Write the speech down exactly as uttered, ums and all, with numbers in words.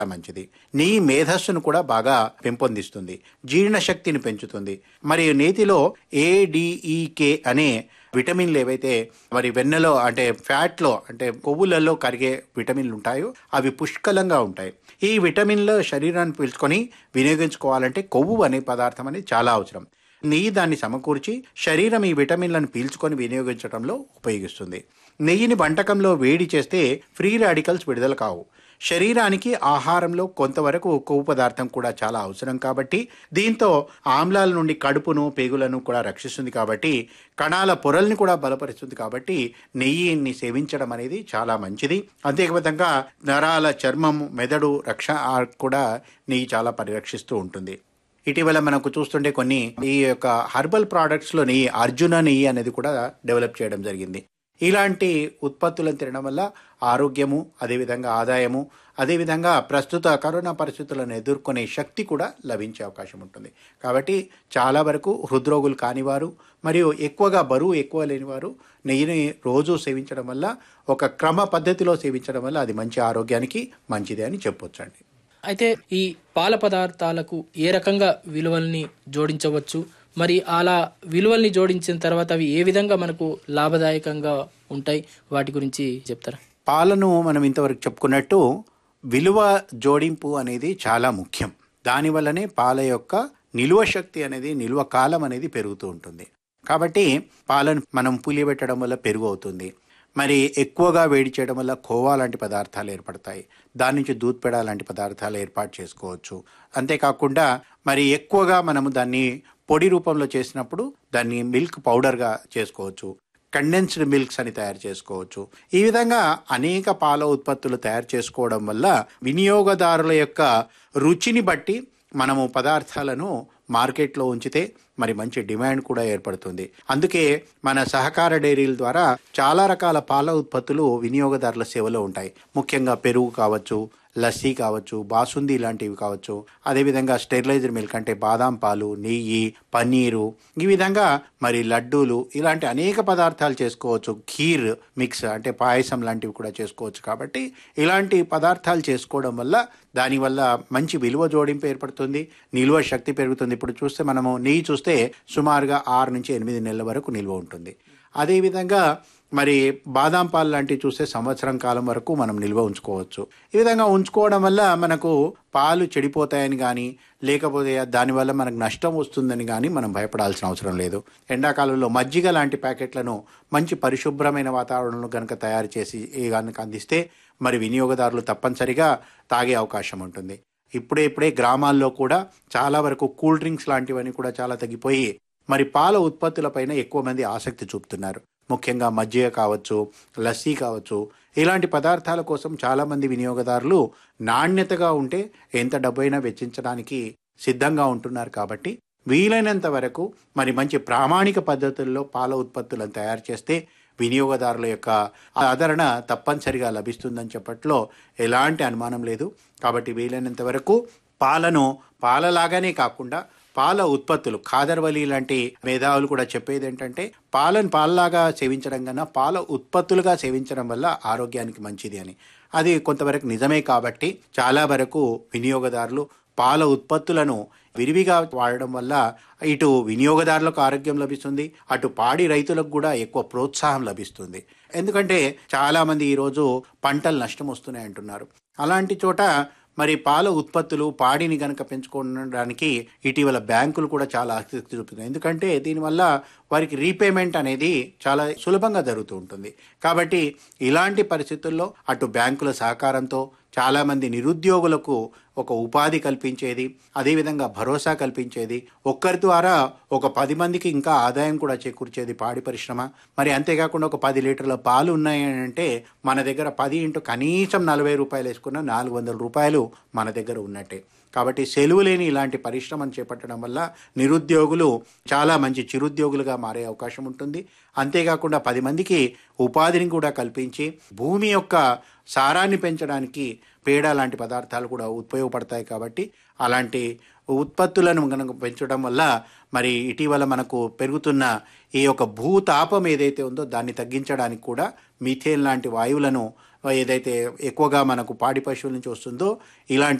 మంచిది. నెయ్యి మేధస్సును కూడా బాగా పెంపొందిస్తుంది, జీర్ణశక్తిని పెంచుతుంది. మరి నేతిలో ఏడిఈకే అనే విటమిన్లు ఏవైతే మరి వెన్నెలో అంటే ఫ్యాట్లో అంటే కొవ్వులలో కరిగే విటమిన్లు ఉంటాయో అవి పుష్కలంగా ఉంటాయి. ఈ విటమిన్లు శరీరాన్ని పీల్చుకొని వినియోగించుకోవాలంటే కొవ్వు అనే పదార్థం అనేది చాలా అవసరం. నెయ్యి దాన్ని సమకూర్చి శరీరం ఈ విటమిన్లను పీల్చుకొని వినియోగించడంలో ఉపయోగిస్తుంది. నెయ్యిని వంటకంలో వేడి చేస్తే ఫ్రీ రాడికల్స్ విడుదల కావు. శరీరానికి ఆహారంలో కొంతవరకు కొవ్వు పదార్థం కూడా చాలా అవసరం కాబట్టి దీంతో ఆమ్లాల నుండి కడుపును పేగులను కూడా రక్షిస్తుంది కాబట్టి కణాల పొరల్ని కూడా బలపరుస్తుంది కాబట్టి నెయ్యిని సేవించడం అనేది చాలా మంచిది. అంతేవిధంగా నరాల చర్మం మెదడు రక్ష కూడా నెయ్యి చాలా పరిరక్షిస్తూ ఉంటుంది. ఇటీవల మనకు చూస్తుంటే కొన్ని ఈ యొక్క హర్బల్ ప్రోడక్ట్స్లో నెయ్యి అర్జున నెయ్యి అనేది కూడా డెవలప్ చేయడం జరిగింది. ఇలాంటి ఉత్పత్తులను తినడం వల్ల ఆరోగ్యము, అదేవిధంగా ఆదాయము, అదేవిధంగా ప్రస్తుత కరోనా పరిస్థితులను ఎదుర్కొనే శక్తి కూడా లభించే అవకాశం ఉంటుంది. కాబట్టి చాలా వరకు హృద్రోగులు కానివారు మరియు ఎక్కువగా బరువు ఎక్కువ లేనివారు నెయ్యిని రోజు సేవించడం వల్ల ఒక క్రమ పద్ధతిలో సేవించడం వల్ల అది మంచి ఆరోగ్యానికి మంచిది అని చెప్పొచ్చండి. అయితే ఈ పాల పదార్థాలకు ఏ రకంగా విలువల్ని జోడించవచ్చు, మరి అలా విలువల్ని జోడించిన తర్వాత అవి ఏ విధంగా మనకు లాభదాయకంగా ఉంటాయి, వాటి గురించి చెప్తారా? పాలను మనం ఇంతవరకు చెప్పుకున్నట్టు విలువ జోడింపు అనేది చాలా ముఖ్యం. దానివల్లనే పాల యొక్క నిల్వ శక్తి అనేది నిల్వ కాలం అనేది పెరుగుతూ ఉంటుంది. కాబట్టి పాలను మనం పులియబెట్టడం వల్ల పెరుగు అవుతుంది. మరి ఎక్కువగా వేడి చేయడం వల్ల ఖోవా లాంటి పదార్థాలు ఏర్పడతాయి. దాని నుంచి దూద్ పెడ లాంటి పదార్థాలు ఏర్పాటు చేసుకోవచ్చు. అంతేకాకుండా మరి ఎక్కువగా మనము దాన్ని పొడి రూపంలో చేసినప్పుడు దాన్ని మిల్క్ పౌడర్గా చేసుకోవచ్చు. కండెన్స్డ్ మిల్క్స్ అని తయారు చేసుకోవచ్చు. ఈ విధంగా అనేక పాల ఉత్పత్తులు తయారు చేసుకోవడం వల్ల వినియోగదారుల యొక్క రుచిని బట్టి మనము పదార్థాలను మార్కెట్లో ఉంచితే మరి మంచి డిమాండ్ కూడా ఏర్పడుతుంది. అందుకే మన సహకార డైరీల ద్వారా చాలా రకాల పాల ఉత్పత్తులు వినియోగదారుల సేవలో ఉంటాయి. ముఖ్యంగా పెరుగు కావచ్చు, లస్సీ కావచ్చు, బాసుంది లాంటివి కావచ్చు, అదేవిధంగా స్టెరిలైజ్డ్ మిల్క్ అంటే బాదాం పాలు, నెయ్యి, పన్నీరు, ఈ విధంగా మరి లడ్డూలు ఇలాంటి అనేక పదార్థాలు చేసుకోవచ్చు. ఖీర్ మిక్స్ అంటే పాయసం లాంటివి కూడా చేసుకోవచ్చు. కాబట్టి ఇలాంటి పదార్థాలు చేసుకోవడం వల్ల దానివల్ల మంచి విలువ జోడింపు ఏర్పడుతుంది, నిల్వ శక్తి పెరుగుతుంది. ఇప్పుడు చూస్తే మనము నెయ్యి చూస్తే సుమారుగా ఆరు నుంచి ఎనిమిది నెలల వరకు నిల్వ ఉంటుంది. అదేవిధంగా మరి బాదాం పాలు లాంటివి చూస్తే సంవత్సరం కాలం వరకు మనం నిల్వ ఉంచుకోవచ్చు. ఈ విధంగా ఉంచుకోవడం వల్ల మనకు పాలు చెడిపోతాయని కానీ లేకపోతే దానివల్ల మనకు నష్టం వస్తుందని కానీ మనం భయపడాల్సిన అవసరం లేదు. ఎండాకాలంలో మజ్జిగ లాంటి ప్యాకెట్లను మంచి పరిశుభ్రమైన వాతావరణంలో కనుక తయారు చేసి కనుక అందిస్తే మరి వినియోగదారులు తప్పనిసరిగా తాగే అవకాశం ఉంటుంది. ఇప్పుడే ఇప్పుడే గ్రామాల్లో కూడా చాలా వరకు కూల్ డ్రింక్స్ లాంటివన్నీ కూడా చాలా తగ్గిపోయి మరి పాల ఉత్పత్తులపైన ఎక్కువ మంది ఆసక్తి చూపుతున్నారు. ముఖ్యంగా మజ్జిగ కావచ్చు, లస్సీ కావచ్చు, ఇలాంటి పదార్థాల కోసం చాలామంది వినియోగదారులు నాణ్యతగా ఉంటే ఎంత డబ్బైనా వెచ్చించడానికి సిద్ధంగా ఉంటున్నారు. కాబట్టి వీలైనంత వరకు మరి మంచి ప్రామాణిక పద్ధతుల్లో పాల ఉత్పత్తులను తయారు చేస్తే వినియోగదారుల యొక్క ఆదరణ తప్పనిసరిగా లభిస్తుందని చెప్పట్లో ఎలాంటి అనుమానం లేదు. కాబట్టి వీలైనంత వరకు పాలను పాలలాగానే కాకుండా పాల ఉత్పత్తులు ఖాదర్వలి లాంటి మేధావులు కూడా చెప్పేది ఏంటంటే పాలను పాలలాగా సేవించడం కన్నా పాల ఉత్పత్తులుగా సేవించడం వల్ల ఆరోగ్యానికి మంచిది అని. అది కొంతవరకు నిజమే. కాబట్టి చాలా వరకు వినియోగదారులు పాల ఉత్పత్తులను విరివిగా వాడడం వల్ల ఇటు వినియోగదారులకు ఆరోగ్యం లభిస్తుంది, అటు పాడి రైతులకు కూడా ఎక్కువ ప్రోత్సాహం లభిస్తుంది. ఎందుకంటే చాలామంది ఈరోజు పంటలు నష్టం వస్తున్నాయి అంటున్నారు. అలాంటి చోట మరి పాల ఉత్పత్తులు పాడిని కనుక పెంచుకోవడానికి ఇటీవల బ్యాంకులు కూడా చాలా ఆసక్తి చూపుతున్నాయి. ఎందుకంటే దీనివల్ల వారికి రీపేమెంట్ అనేది చాలా సులభంగా జరుగుతూ ఉంటుంది. కాబట్టి ఇలాంటి పరిస్థితుల్లో అటు బ్యాంకుల సహకారంతో చాలామంది నిరుద్యోగులకు ఒక ఉపాధి కల్పించేది, అదేవిధంగా భరోసా కల్పించేది, ఒక్కరి ద్వారా ఒక పది మందికి ఇంకా ఆదాయం కూడా చేకూర్చేది పాడి పరిశ్రమ. మరి అంతేకాకుండా ఒక పది లీటర్ల పాలు ఉన్నాయంటే మన దగ్గర పది ఇంటూ కనీసం నలభై రూపాయలు వేసుకున్న నాలుగు వందల రూపాయలు మన దగ్గర ఉన్నట్టే. కాబట్టి సెలవు లేని ఇలాంటి పరిశ్రమను చేపట్టడం వల్ల నిరుద్యోగులు చాలా మంచి చిరుద్యోగులుగా మారే అవకాశం ఉంటుంది. అంతేకాకుండా పది మందికి ఉపాధిని కూడా కల్పించి భూమి యొక్క సారాన్ని పెంచడానికి పేడ లాంటి పదార్థాలు కూడా ఉపయోగపడతాయి. కాబట్టి అలాంటి ఉత్పత్తులను కనుక పెంచడం వల్ల మరి ఇటీవల మనకు పెరుగుతున్న ఈ యొక్క భూతాపం ఏదైతే ఉందో దాన్ని తగ్గించడానికి కూడా మీథేన్ లాంటి వాయువులను ఏదైతే ఎక్కువగా మనకు పాడి పశువుల నుంచి వస్తుందో ఇలాంటి